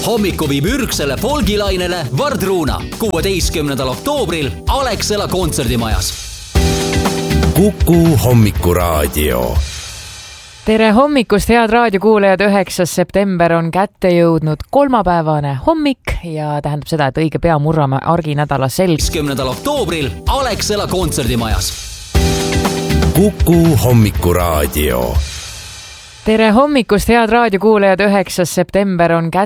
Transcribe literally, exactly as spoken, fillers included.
Hommiku viib ürgsele folgilainele Vardruuna kuueteistkümnendal oktoobril Alexela kontserdimajas. Kuku Hommikuraadio. Tere hommikust, head raadiokuulajad, üheksas september on kätte jõudnud kolmapäevane hommik ja tähendab seda, et õige pea murrame arginädala selg. kümnendal oktoobril Alexela kontserdimajas. Kuku Hommikuraadio. Tere hommikust, head raadiokuulajad, üheksas september on kätte